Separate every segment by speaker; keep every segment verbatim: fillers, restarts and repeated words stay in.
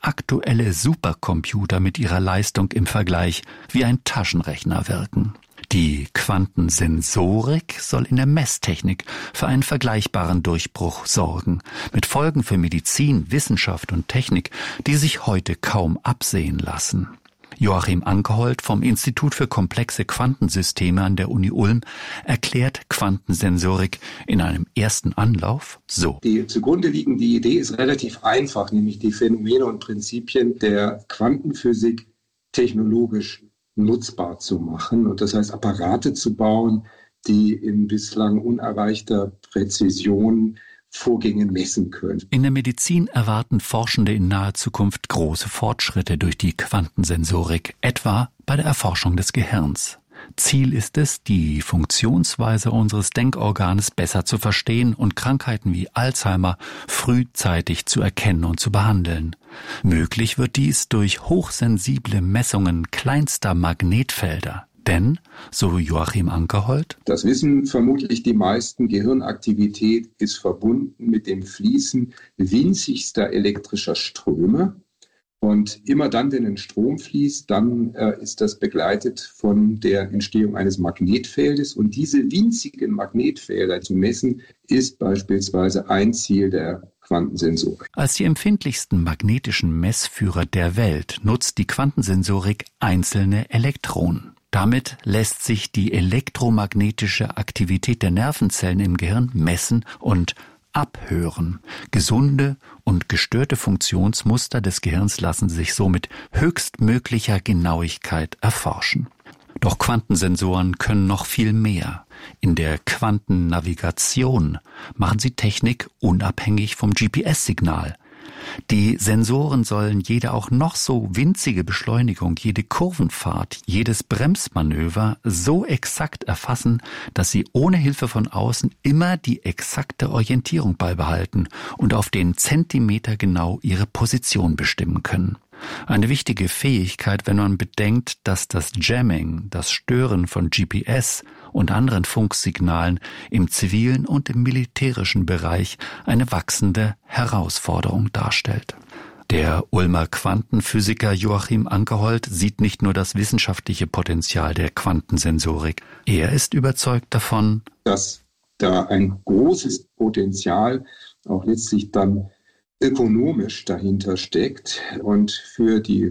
Speaker 1: aktuelle Supercomputer mit ihrer Leistung im Vergleich wie ein Taschenrechner wirken. Die Quantensensorik soll in der Messtechnik für einen vergleichbaren Durchbruch sorgen, mit Folgen für Medizin, Wissenschaft und Technik, die sich heute kaum absehen lassen. Joachim Ankehold vom Institut für komplexe Quantensysteme an der Uni Ulm erklärt Quantensensorik in einem ersten Anlauf so.
Speaker 2: Die zugrunde liegende Idee ist relativ einfach, nämlich die Phänomene und Prinzipien der Quantenphysik technologisch nutzbar zu machen. Und das heißt, Apparate zu bauen, die in bislang unerreichter Präzision Vorgänge messen können.
Speaker 1: In der Medizin erwarten Forschende in naher Zukunft große Fortschritte durch die Quantensensorik, etwa bei der Erforschung des Gehirns. Ziel ist es, die Funktionsweise unseres Denkorganes besser zu verstehen und Krankheiten wie Alzheimer frühzeitig zu erkennen und zu behandeln. Möglich wird dies durch hochsensible Messungen kleinster Magnetfelder. Denn, so Joachim Ankehold,
Speaker 2: das wissen vermutlich die meisten, Gehirnaktivität ist verbunden mit dem Fließen winzigster elektrischer Ströme. Und immer dann, wenn ein Strom fließt, dann äh, ist das begleitet von der Entstehung eines Magnetfeldes. Und diese winzigen Magnetfelder zu messen, ist beispielsweise ein Ziel der Quantensensorik.
Speaker 1: Als die empfindlichsten magnetischen Messführer der Welt nutzt die Quantensensorik einzelne Elektronen. Damit lässt sich die elektromagnetische Aktivität der Nervenzellen im Gehirn messen und abhören. Gesunde und gestörte Funktionsmuster des Gehirns lassen sich so mit höchstmöglicher Genauigkeit erforschen. Doch Quantensensoren können noch viel mehr. In der Quantennavigation machen sie Technik unabhängig vom G P S-Signal. Die Sensoren sollen jede auch noch so winzige Beschleunigung, jede Kurvenfahrt, jedes Bremsmanöver so exakt erfassen, dass sie ohne Hilfe von außen immer die exakte Orientierung beibehalten und auf den Zentimeter genau ihre Position bestimmen können. Eine wichtige Fähigkeit, wenn man bedenkt, dass das Jamming, das Stören von G P S und anderen Funksignalen im zivilen und im militärischen Bereich eine wachsende Herausforderung darstellt. Der Ulmer Quantenphysiker Joachim Ankehold sieht nicht nur das wissenschaftliche Potenzial der Quantensensorik. Er ist überzeugt davon,
Speaker 2: dass da ein großes Potenzial auch letztlich dann ökonomisch dahinter steckt und für die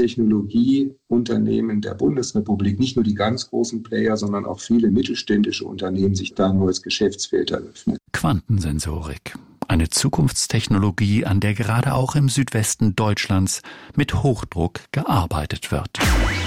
Speaker 2: Hochtechnologieunternehmen der Bundesrepublik, nicht nur die ganz großen Player, sondern auch viele mittelständische Unternehmen, sich da ein neues Geschäftsfeld eröffnet.
Speaker 1: Quantensensorik, eine Zukunftstechnologie, an der gerade auch im Südwesten Deutschlands mit Hochdruck gearbeitet wird.